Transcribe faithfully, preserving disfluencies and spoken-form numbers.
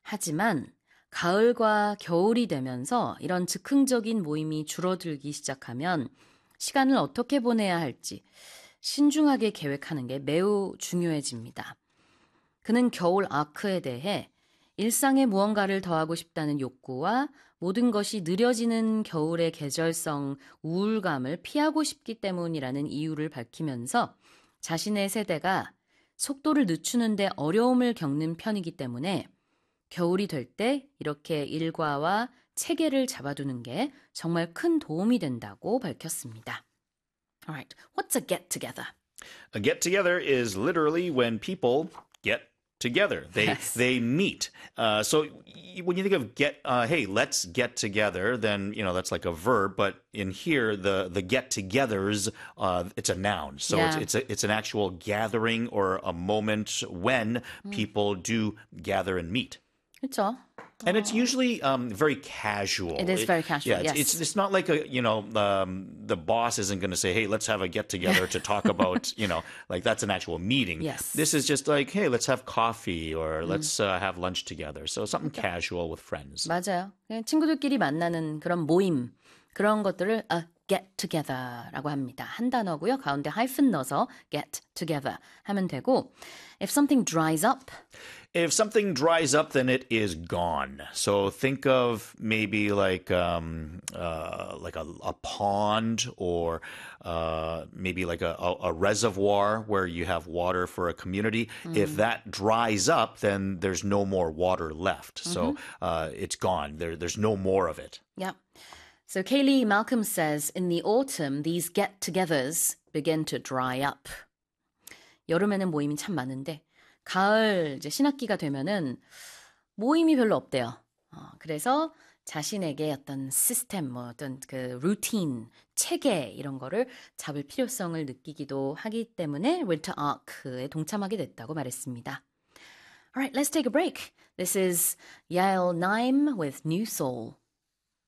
하지만 가을과 겨울이 되면서 이런 즉흥적인 모임이 줄어들기 시작하면 시간을 어떻게 보내야 할지 신중하게 계획하는 게 매우 중요해집니다. 그는 겨울 아크에 대해 일상에 무언가를 더하고 싶다는 욕구와 모든 것이 느려지는 겨울의 계절성 우울감을 피하고 싶기 때문이라는 이유를 밝히면서 자신의 세대가 속도를 늦추는데 어려움을 겪는 편이기 때문에 겨울이 될 때 이렇게 일과와 체계를 잡아두는 게 정말 큰 도움이 된다고 밝혔습니다. Alright, what's a get together? A get together is literally when people get together. They Yes. they meet. Uh, so y- when you think of get, uh, hey, let's get together, then you know that's like a verb. But in here, the the get-togethers, uh, it's a noun. So Yeah. it's it's a, it's an actual gathering or a moment when people do gather and meet. 그렇죠. And it's usually um, very casual. It is very casual, Yeah, it's, yes. it's it's not like a you know um, the boss isn't going to say, hey, let's have a get together to talk about you know like that's an actual meeting. Yes. This is just like, hey, let's have coffee or let's uh, have lunch together. So something casual with friends. 맞아요. 그냥 친구들끼리 만나는 그런 모임 그런 것들을 a get together라고 합니다. 한 단어고요. 가운데 하이픈 넣어서 get together 하면 되고 if something dries up If something dries up, then it is gone. So think of maybe like um, uh, like a, a pond or uh, maybe like a, a, a reservoir where you have water for a community. If that dries up, then there's no more water left. So uh, it's gone. There, there's no more of it. Yeah. So Kaylee Malcolm says, in the autumn, these get-togethers begin to dry up. 여름에는 모임이 참 많은데 가을 이제 신학기가 되면은 모임이 별로 없대요. 어, 그래서 자신에게 어떤 시스템, 뭐 어떤 그 루틴, 체계 이런 거를 잡을 필요성을 느끼기도 하기 때문에 Winter Arc에 동참하게 됐다고 말했습니다. Alright, let's take a break. This is Yael Naim with New Soul.